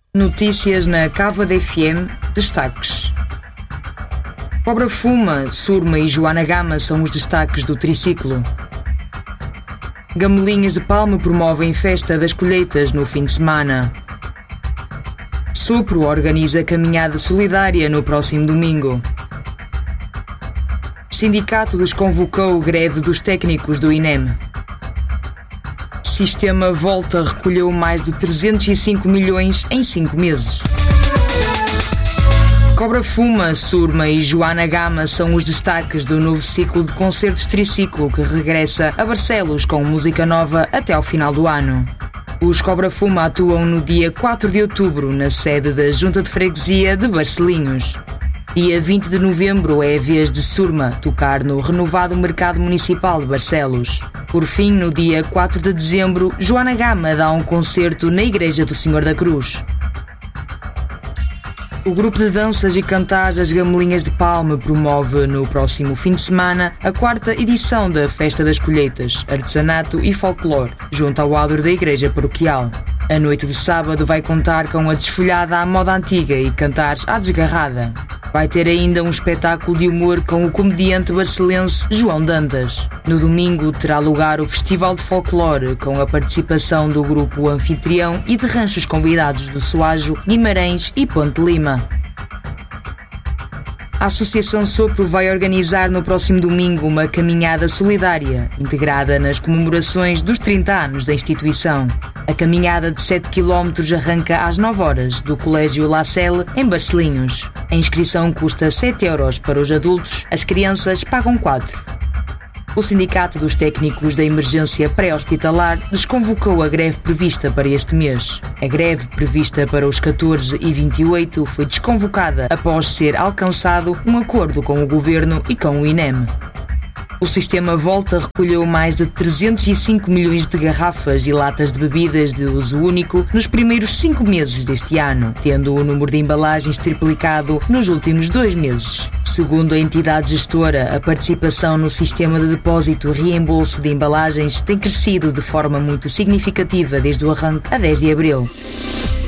Notícias na Cava da FM. Destaques. Cobra Fuma, Surma e Joana Gama são os destaques do triciclo. Gamelinhas de Palme promovem festa das colheitas no fim de semana. Sopro organiza caminhada solidária no próximo domingo. Sindicato desconvocou greve dos técnicos do INEM. Sistema Volta recolheu mais de 305 milhões em 5 meses. Cobra Fuma, Surma e Joana Gama são os destaques do novo ciclo de concertos triciclo que regressa a Barcelos com música nova até ao final do ano. Os Cobra Fuma atuam no dia 4 de outubro na sede da Junta de Freguesia de Barcelinhos. Dia 20 de novembro é a vez de Surma tocar no renovado Mercado Municipal de Barcelos. Por fim, no dia 4 de dezembro, Joana Gama dá um concerto na Igreja do Senhor da Cruz. O grupo de danças e cantares As Gamelinhas de Palme promove no próximo fim de semana a 4ª edição da Festa das Colheitas, Artesanato e Folclore, junto ao adro da Igreja Paroquial. A noite de sábado vai contar com a desfolhada à moda antiga e cantares à desgarrada. Vai ter ainda um espetáculo de humor com o comediante barcelense João Dantas. No domingo terá lugar o Festival de Folclore, com a participação do grupo Anfitrião e de ranchos convidados do Soajo, Guimarães e Ponte Lima. A Associação Sopro vai organizar no próximo domingo uma caminhada solidária, integrada nas comemorações dos 30 anos da instituição. A caminhada de 7 km arranca às 9 horas do Colégio La Selle, em Barcelinhos. A inscrição custa 7 € para os adultos, as crianças pagam 4. O Sindicato dos Técnicos da Emergência Pré-Hospitalar desconvocou a greve prevista para este mês. A greve prevista para os 14 e 28 foi desconvocada após ser alcançado um acordo com o Governo e com o INEM. O Sistema Volta recolheu mais de 305 milhões de garrafas e latas de bebidas de uso único nos primeiros 5 meses deste ano, tendo o número de embalagens triplicado nos últimos 2 meses. Segundo a entidade gestora, a participação no sistema de depósito e reembolso de embalagens tem crescido de forma muito significativa desde o arranque a 10 de abril.